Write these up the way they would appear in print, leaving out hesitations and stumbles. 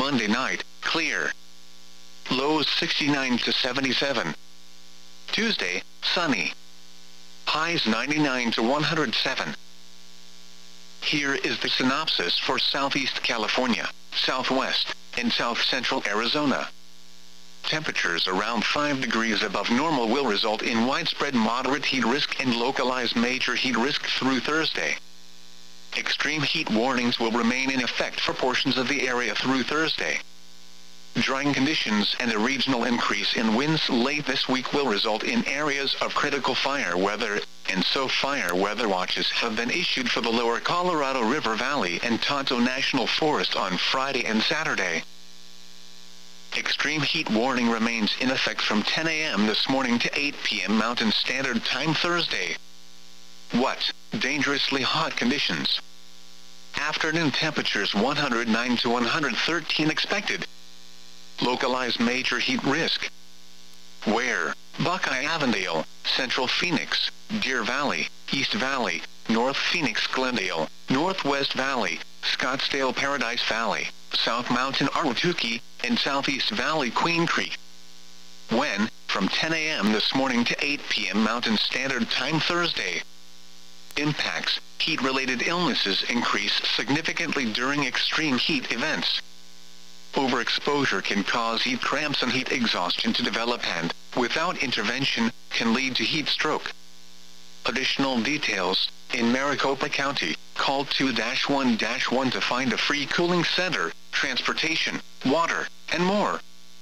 Monday night, clear. Lows 69 to 77. Tuesday, sunny. Highs 99 to 107. Here is the synopsis for Southeast California, Southwest, and South Central Arizona. Temperatures around 5 degrees above normal will result in widespread moderate heat risk and localized major heat risk through Thursday. Extreme heat warnings will remain in effect for portions of the area through Thursday. Drying conditions and a regional increase in winds late this week will result in areas of critical fire weather, and so fire weather watches have been issued for the lower Colorado River Valley and Tonto National Forest on Friday and Saturday. Extreme heat warning remains in effect from 10 a.m. this morning to 8 p.m. Mountain Standard Time Thursday. What? Dangerously hot conditions. Afternoon temperatures 109 to 113 expected. Localized major heat risk. Where? Buckeye Avondale, Central Phoenix, Deer Valley, East Valley, North Phoenix Glendale, Northwest Valley, Scottsdale Paradise Valley, South Mountain Ahwatukee, and Southeast Valley Queen Creek. When? From 10 a.m. this morning to 8 p.m. Mountain Standard Time Thursday. Impacts. Heat-related illnesses increase significantly during extreme heat events. Overexposure can cause heat cramps and heat exhaustion to develop and, without intervention, can lead to heat stroke. Additional details. In Maricopa County, call 2-1-1 to find a free cooling center, transportation, water, and more.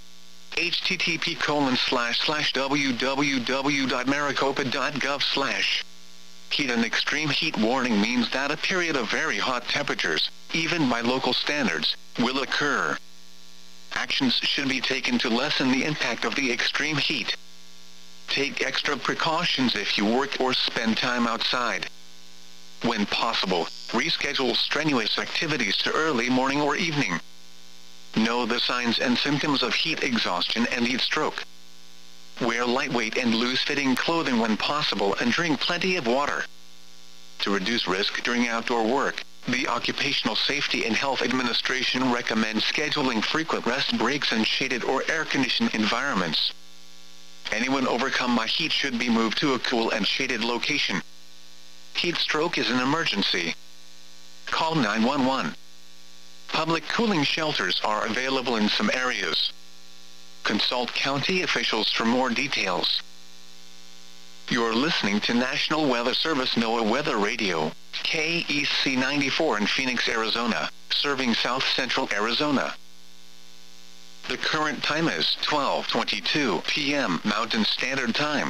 http://www.maricopa.gov/. Heat and extreme heat warning means that a period of very hot temperatures, even by local standards, will occur. Actions should be taken to lessen the impact of the extreme heat. Take extra precautions if you work or spend time outside. When possible, reschedule strenuous activities to early morning or evening. Know the signs and symptoms of heat exhaustion and heat stroke. Wear lightweight and loose-fitting clothing when possible and drink plenty of water. To reduce risk during outdoor work, the Occupational Safety and Health Administration recommends scheduling frequent rest breaks in shaded or air-conditioned environments. Anyone overcome by heat should be moved to a cool and shaded location. Heat stroke is an emergency. Call 911. Public cooling shelters are available in some areas. Consult county officials for more details. You're listening to National Weather Service NOAA Weather Radio, KEC 94 in Phoenix, Arizona, serving South Central Arizona. The current time is 12:22 p.m. Mountain Standard Time.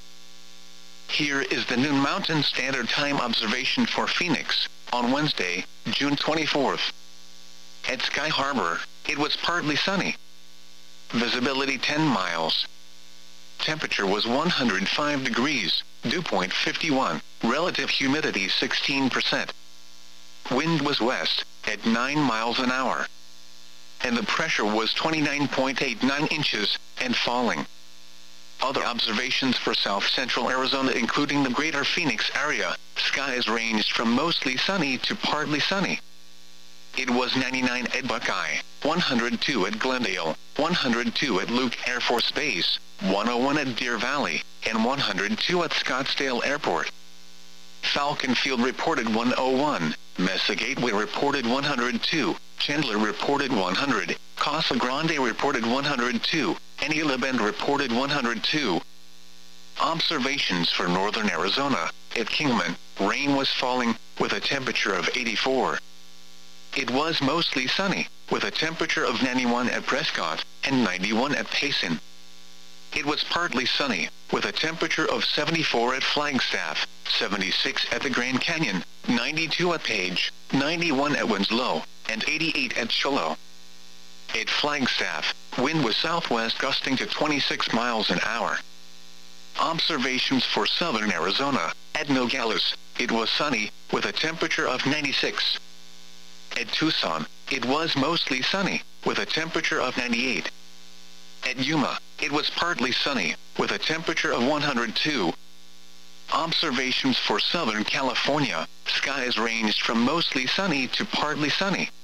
Here is the noon Mountain Standard Time observation for Phoenix, on Wednesday, June 24th. At Sky Harbor, it was partly sunny. Visibility 10 miles. Temperature was 105 degrees, dew point 51, relative humidity 16%. Wind was west, at 9 miles an hour. And the pressure was 29.89 inches, and falling. Other observations for South Central Arizona including the greater Phoenix area, skies ranged from mostly sunny to partly sunny. It was 99 at Buckeye, 102 at Glendale, 102 at Luke Air Force Base, 101 at Deer Valley, and 102 at Scottsdale Airport. Falcon Field reported 101, Mesa Gateway reported 102, Chandler reported 100, Casa Grande reported 102, and Isla Bend reported 102. Observations for northern Arizona. At Kingman, rain was falling, with a temperature of 84. It was mostly sunny, with a temperature of 91 at Prescott, and 91 at Payson. It was partly sunny, with a temperature of 74 at Flagstaff, 76 at the Grand Canyon, 92 at Page, 91 at Winslow, and 88 at Cholo. At Flagstaff, wind was southwest gusting to 26 miles an hour. Observations for southern Arizona. At Nogales, it was sunny, with a temperature of 96. At Tucson, it was mostly sunny, with a temperature of 98. At Yuma, it was partly sunny, with a temperature of 102. Observations for Southern California. Skies ranged from mostly sunny to partly sunny,